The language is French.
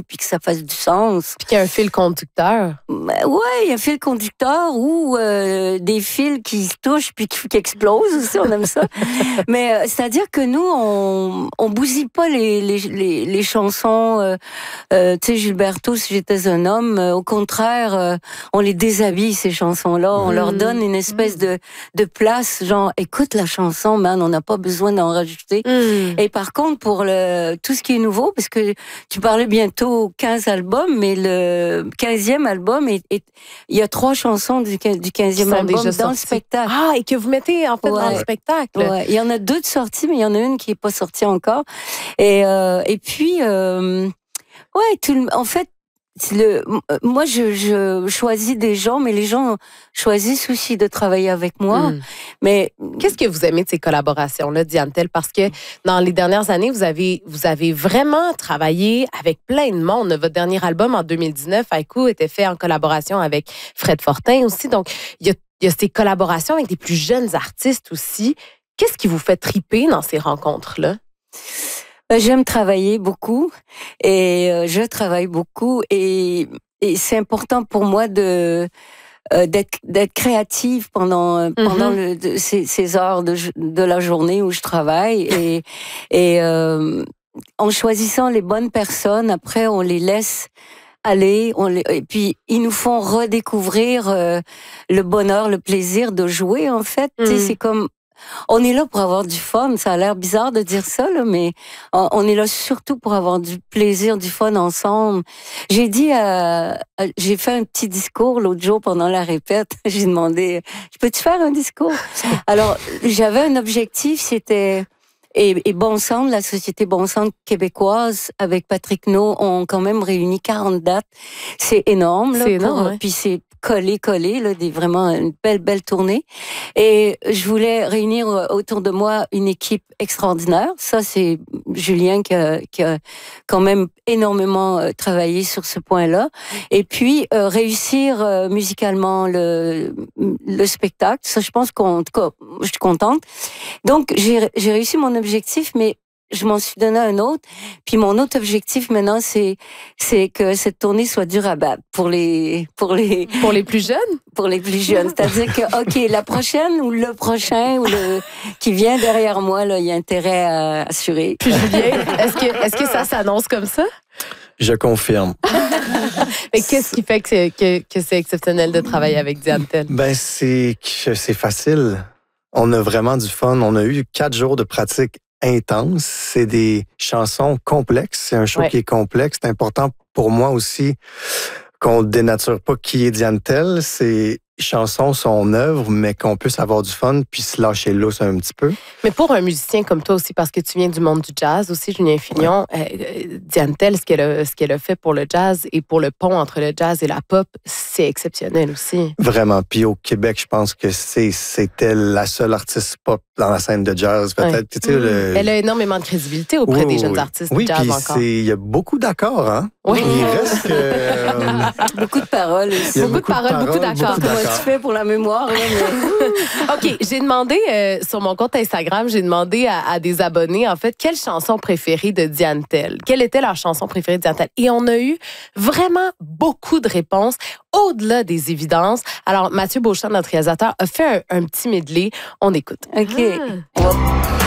puis que ça fasse du sens. Puis qu'il y a un fil conducteur. Ben, ouais, il y a un fil conducteur ou des fils qui se touchent puis qui explosent aussi, on aime ça. Mais c'est-à-dire que nous, on bousille pas les chansons. Tu sais, Gilberto, si j'étais un homme, au contraire, on les déshabille, ces chansons-là. On leur donne une espèce de place, genre, écoute la chanson, man, on n'a pas besoin d'en rajouter. Et par contre, pour tout ce qui est nouveau, parce que tu parlais bientôt 15 albums, mais le 15e album, il y a 3 chansons du 15e album dans le spectacle. Ah, et que vous mettez en fait dans le spectacle. Ouais. Il y en a 2 de sorties, mais il y en a une qui n'est pas sortie encore. Et puis, en fait, moi, je choisis des gens, mais les gens choisissent aussi de travailler avec moi. Mais qu'est-ce que vous aimez de ces collaborations-là, Diane Tell? Parce que dans les dernières années, vous avez vraiment travaillé avec plein de monde. Votre dernier album en 2019, Haïku, était fait en collaboration avec Fred Fortin aussi. Donc, il y a ces collaborations avec des plus jeunes artistes aussi. Qu'est-ce qui vous fait triper dans ces rencontres-là? J'aime travailler beaucoup et je travaille beaucoup et c'est important pour moi d'être créative pendant ces heures de la journée où je travaille et en choisissant les bonnes personnes, après on les laisse aller, et puis ils nous font redécouvrir le bonheur, le plaisir de jouer en fait. C'est comme on est là pour avoir du fun. Ça a l'air bizarre de dire ça, là, mais on est là surtout pour avoir du plaisir, du fun ensemble. J'ai fait un petit discours l'autre jour pendant la répète. J'ai demandé, peux-tu faire un discours? Alors, j'avais un objectif, c'était... Et Bon Sound, la société Bon Sound québécoise, avec Patrick No, ont quand même réuni 40 dates. C'est énorme. Là, c'est énorme, Puis c'est collé, là, vraiment une belle tournée. Et je voulais réunir autour de moi une équipe extraordinaire. Ça, c'est Julien qui a quand même énormément travaillé sur ce point-là. Et puis, réussir musicalement le spectacle. Ça, je pense qu'en tout cas, je suis contente. Donc, j'ai réussi mon objectif, mais je m'en suis donné un autre. Puis mon autre objectif maintenant, c'est que cette tournée soit durable pour les plus jeunes. Pour les plus jeunes, c'est-à-dire que ok, la prochaine ou le prochain ou qui vient derrière moi, là, il y a intérêt à assurer. Puis Julien, est-ce que ça s'annonce comme ça? Je confirme. Mais qu'est-ce qui fait que c'est exceptionnel de travailler avec Diane Tell? Ben c'est facile. On a vraiment du fun. On a eu 4 jours de pratique intense. C'est des chansons complexes. C'est un show qui est complexe. C'est important pour moi aussi qu'on ne dénature pas qui est Diane Tell. Ces chansons, son œuvre, mais qu'on puisse avoir du fun puis se lâcher lousse un petit peu. Mais pour un musicien comme toi aussi, parce que tu viens du monde du jazz aussi, Julien Filion, Diane Tell, ce qu'elle a fait pour le jazz et pour le pont entre le jazz et la pop, c'est exceptionnel aussi. Vraiment. Puis au Québec, je pense que c'était la seule artiste pop dans la scène de jazz. Peut-être. Elle a énormément de crédibilité auprès des jeunes artistes de jazz encore. Oui, il y a beaucoup d'accords, hein? Oui. Il reste que... beaucoup de paroles aussi. Beaucoup de paroles, beaucoup d'accords. Comment tu fais pour la mémoire? Là, mais... OK, j'ai demandé sur mon compte Instagram, j'ai demandé à des abonnés, en fait, quelle chanson préférée de Diane Tell? Quelle était leur chanson préférée de Diane Tell? Et on a eu vraiment beaucoup de réponses, au-delà des évidences. Alors, Mathieu Beauchamp, notre réalisateur, a fait un petit medley. On écoute. OK.